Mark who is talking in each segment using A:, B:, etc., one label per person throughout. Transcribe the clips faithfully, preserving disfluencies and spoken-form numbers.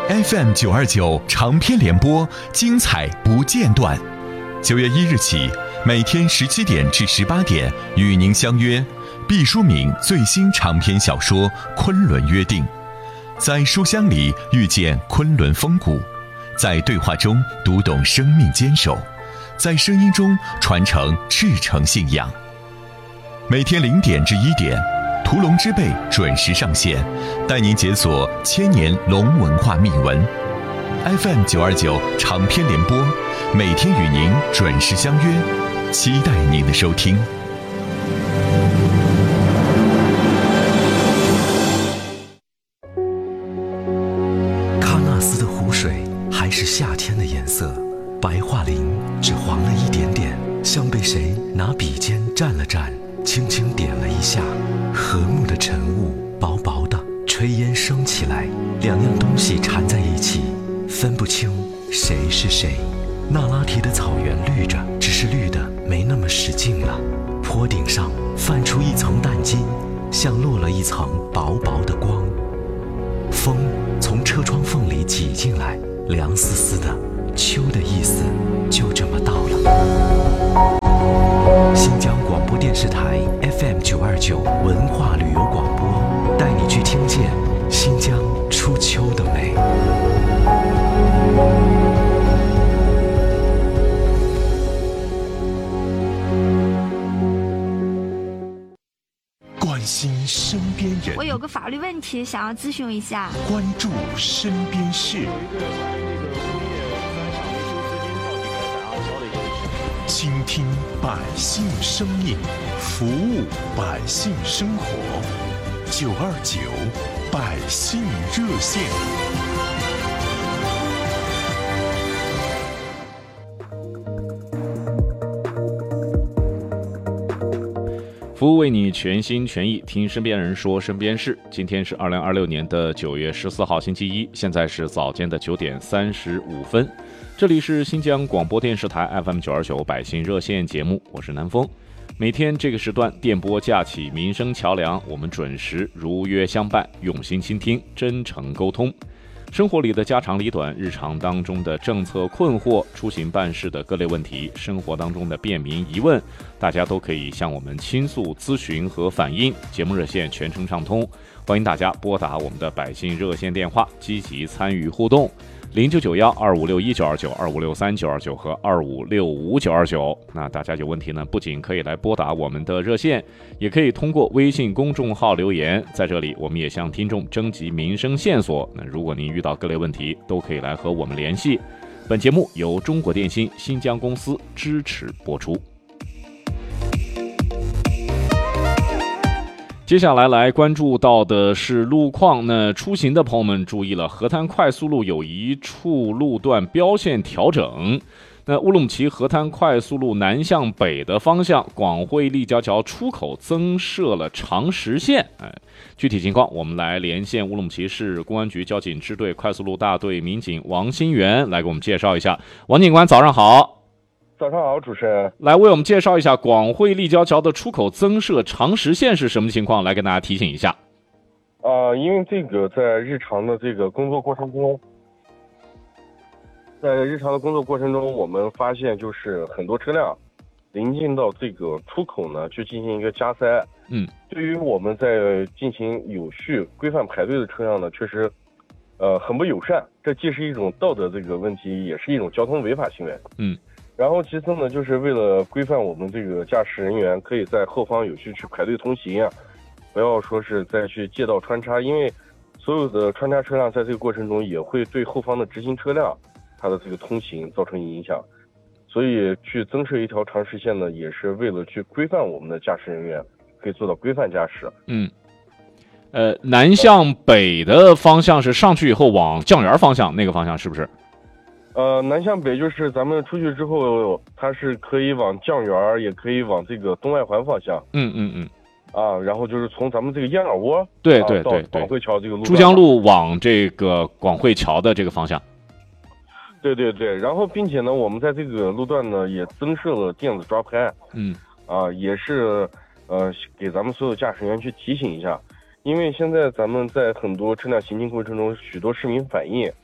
A: F M 九二九长篇联播，精彩不间断。九月一日起，每天十七点至十八点，与您相约毕淑敏最新长篇小说《昆仑约定》，在书香里遇见昆仑风骨，在对话中读懂生命坚守，在声音中传承赤诚信仰。每天零点至一点，屠龙之辈准时上线，带您解锁千年龙文化秘闻。F M 九二九长篇联播，每天与您准时相约，期待您的收听。
B: 喀纳斯的湖水还是夏天的颜色，白桦林只黄了一点点，像被谁拿笔尖蘸了蘸，轻轻点了一下。和睦的晨雾薄薄的，炊烟升起来，两样东西缠在一起，分不清谁是谁。那拉提的草原绿着，只是绿的没那么使劲了。坡顶上泛出一层淡金，像落了一层薄薄的光。风从车窗缝里挤进来，凉丝丝的，秋的意思就这么到了。新疆广播电视台 F M 九二九文化旅游广播，带你去听见新疆初秋的美。
C: 关心身边人，
D: 我有个法律问题想要咨询一下。
C: 关注身边事，倾听百姓声音，服务百姓生活。九二九百姓热线。
E: 服务为你全心全意，听身边人说身边事。今天是二零二六年的九月十四号星期一，现在是早间的九点三十五分。这里是新疆广播电视台 F M 九二九百姓热线节目，我是南风。每天这个时段电波架起民生桥梁，我们准时如约相伴，用心倾听，真诚沟通。生活里的家长里短，日常当中的政策困惑，出行办事的各类问题，生活当中的便民疑问，大家都可以向我们倾诉、咨询和反映。节目热线全程畅通，欢迎大家拨打我们的百姓热线电话，积极参与互动。零九九幺二五六一九二九、二五六三九二九和二五六五九二九。那大家有问题呢，不仅可以来拨打我们的热线，也可以通过微信公众号留言。在这里，我们也向听众征集民生线索。那如果您遇到各类问题，都可以来和我们联系。本节目由中国电信新疆公司支持播出。接下来来关注到的是路况。那出行的朋友们注意了，河滩快速路有一处路段标线调整。那乌鲁木齐河滩快速路南向北的方向，广汇立交桥出口增设了长实线。哎，具体情况我们来连线乌鲁木齐市公安局交警支队快速路大队民警王新元来给我们介绍一下。王警官，早上好。
F: 早上好，主持人。
E: 来为我们介绍一下广汇立交桥的出口增设长实线是什么情况，来跟大家提醒一下。
F: 啊、呃，因为这个在日常的这个工作过程中，在日常的工作过程中，我们发现就是很多车辆临近到这个出口呢，去进行一个加塞。
E: 嗯，
F: 对于我们在进行有序规范排队的车辆呢，确实，呃，很不友善。这既是一种道德这个问题，也是一种交通违法行为。
E: 嗯。
F: 然后其次呢，就是为了规范我们这个驾驶人员可以在后方有序去排队通行啊，不要说是再去借道穿插，因为所有的穿插车辆在这个过程中也会对后方的直行车辆它的这个通行造成影响，所以去增设一条长实线呢，也是为了去规范我们的驾驶人员可以做到规范驾驶。
E: 嗯，呃，南向北的方向是上去以后往酱园方向那个方向是不是？
F: 呃，南向北就是咱们出去之后，它是可以往酱园，也可以往这个东外环方向。
E: 嗯嗯嗯。
F: 啊，然后就是从咱们这个燕耳窝，
E: 对对对对，
F: 到广汇桥这个路，
E: 珠江路往这个广汇桥的这个方向。
F: 对对对，然后并且呢，我们在这个路段呢也增设了电子抓拍。
E: 嗯。
F: 啊，也是呃给咱们所有驾驶员去提醒一下，因为现在咱们在很多车辆行进过程中，许多市民反映，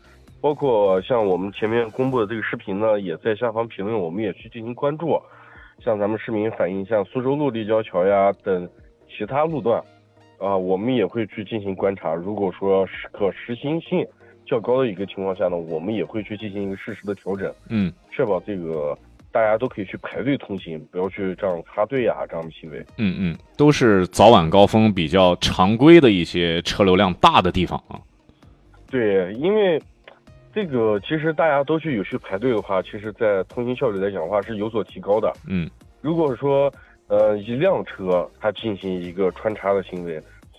F: 包括像我们前面公布的这个视频呢，也在下方评论，我们也去进行关注。像咱们市民反映，像苏州路立交桥呀等其他路段，啊、呃，我们也会去进行观察。如果说可实行性较高的一个情况下呢，我们也会去进行一个适时的调整，
E: 嗯，
F: 确保这个大家都可以去排队通行，不要去这样插队呀这样的行为。
E: 嗯嗯，都是早晚高峰比较常规的一些车流量大的地方啊。
F: 对，因为这个其实大家都去有序排队的话，其实在通行效率来讲的话是有所提高的。
E: 嗯，
F: 如果说呃一辆车它进行一个穿插的行为，